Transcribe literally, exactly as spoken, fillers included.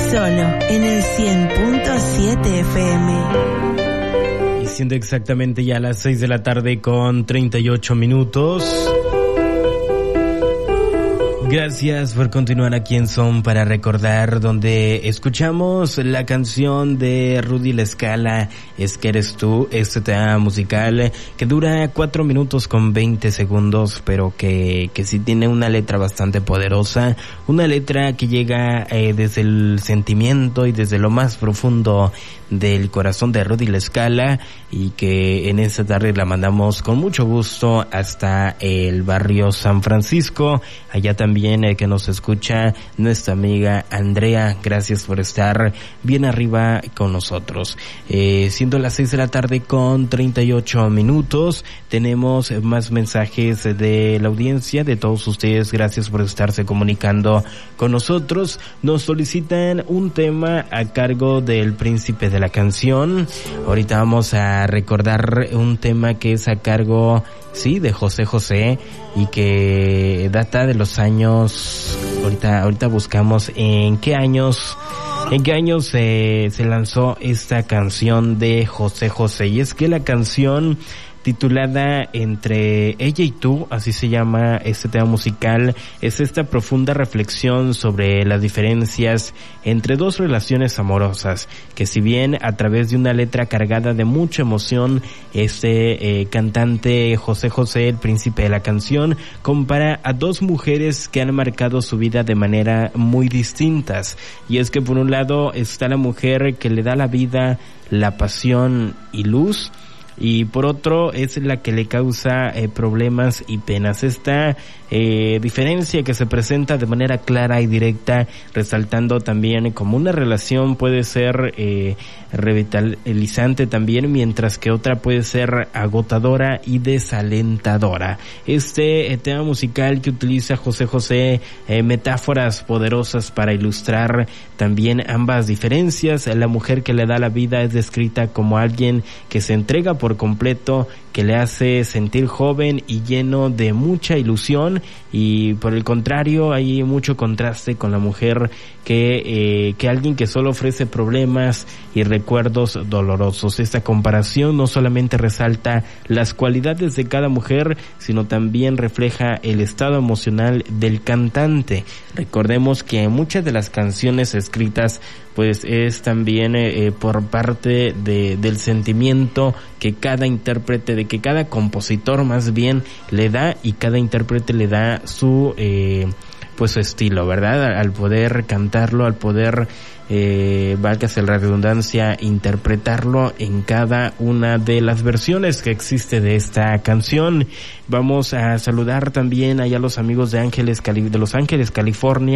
solo en el cien punto siete F M. Y siendo exactamente ya las seis de la tarde con treinta y ocho minutos. Gracias por continuar aquí en Son para Recordar, donde escuchamos la canción de Rudy La Scala, Es que eres tú, este tema musical que dura cuatro minutos con veinte segundos, pero que, que sí tiene una letra bastante poderosa, una letra que llega eh, desde el sentimiento y desde lo más profundo del corazón de Rudy La Scala, y que en esta tarde la mandamos con mucho gusto hasta el barrio San Francisco. Allá también eh, que nos escucha nuestra amiga Andrea, gracias por estar bien arriba con nosotros. Eh, siendo las seis de la tarde con treinta y ocho minutos, tenemos más mensajes de la audiencia, de todos ustedes, gracias por estarse comunicando con nosotros. Nos solicitan un tema a cargo del Príncipe de la Canción. Ahorita vamos a recordar un tema que es a cargo, sí, de José José, y que data de los años, ahorita ahorita buscamos en qué años en qué años se, se lanzó esta canción de José José. Y es que la canción titulada Entre ella y tú, así se llama este tema musical, es esta profunda reflexión sobre las diferencias entre dos relaciones amorosas, que si bien a través de una letra cargada de mucha emoción, este eh, cantante José José, el Príncipe de la Canción, compara a dos mujeres que han marcado su vida de manera muy distintas. Y es que por un lado está la mujer que le da la vida, la pasión y luz, y por otro es la que le causa eh, problemas y penas. Esta eh, diferencia que se presenta de manera clara y directa, resaltando también como una relación puede ser eh, revitalizante también, mientras que otra puede ser agotadora y desalentadora. Este eh, tema musical que utiliza José José eh, metáforas poderosas para ilustrar también ambas diferencias. La mujer que le da la vida es descrita como alguien que se entrega por completo, que le hace sentir joven y lleno de mucha ilusión, y por el contrario hay mucho contraste con la mujer que eh, que alguien que solo ofrece problemas y recuerdos dolorosos. Esta comparación no solamente resalta las cualidades de cada mujer, sino también refleja el estado emocional del cantante. Recordemos que muchas de las canciones escritas pues es también eh, por parte de del sentimiento que cada intérprete, de que cada compositor más bien le da, y cada intérprete le da su eh, pues su estilo, ¿verdad? Al poder cantarlo, al poder eh, válgase la redundancia, interpretarlo en cada una de las versiones que existe de esta canción. Vamos a saludar también allá a los amigos de Ángeles, Cali- de Los Ángeles, California.